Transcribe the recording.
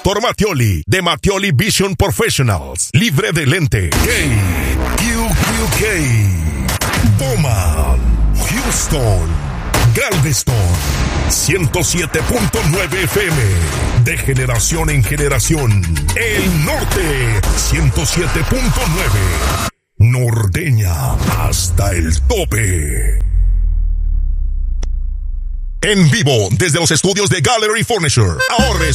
Dr. Mattioli, de Mattioli Vision Professionals, libre de lente. KQQK, Bowman, Houston, Galveston, 107.9 FM, de generación en generación. El norte, 107.9. Norteña hasta el tope. En vivo desde los estudios de Gallery Furniture. Ahorre